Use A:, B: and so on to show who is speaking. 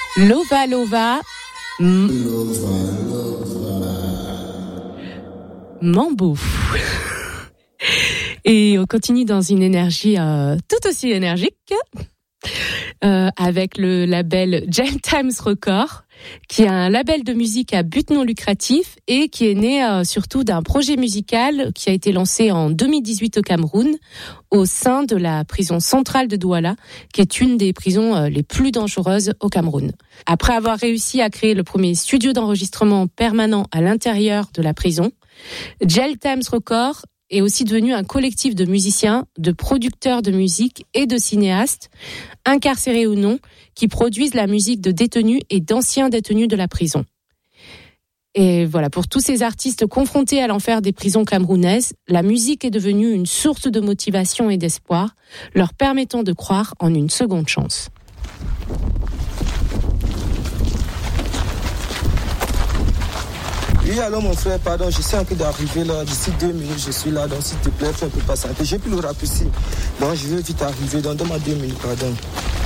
A: Lova Lova. Mambo. Et on continue dans une énergie tout aussi énergique avec le label Jail Times Records, qui est un label de musique à but non lucratif et qui est né surtout d'un projet musical qui a été lancé en 2018 au Cameroun au sein de la prison centrale de Douala, qui est une des prisons les plus dangereuses au Cameroun. Après avoir réussi à créer le premier studio d'enregistrement permanent à l'intérieur de la prison, Jail Times Records est aussi devenu un collectif de musiciens, de producteurs de musique et de cinéastes, incarcérés ou non, qui produisent la musique de détenus et d'anciens détenus de la prison. Et voilà, pour tous ces artistes confrontés à l'enfer des prisons camerounaises, la musique est devenue une source de motivation et d'espoir, leur permettant de croire en une seconde chance.
B: Oui, alors mon frère, pardon, je suis en train d'arriver là, d'ici 2 minutes, je suis là, donc s'il te plaît, fais un peu patienter. J'ai plus le rap ici, donc je vais vite arriver, donc donne-moi 2 minutes, pardon.